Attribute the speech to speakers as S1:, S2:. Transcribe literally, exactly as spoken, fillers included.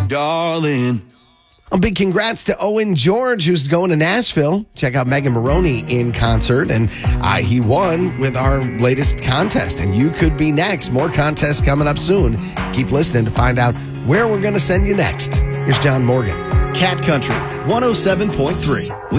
S1: darling.
S2: A big congrats to Owen George, who's going to Nashville. Check out Megan Maroney in concert. And uh, he won with our latest contest. And you could be next. More contests coming up soon. Keep listening to find out where we're going to send you next. Here's John Morgan.
S3: Cat Country one oh seven point three.